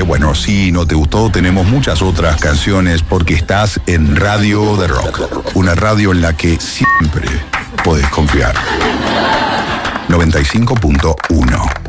bueno, si no te gustó, tenemos muchas otras canciones porque estás en Radio de Rock, una radio en la que siempre podés confiar. 95.1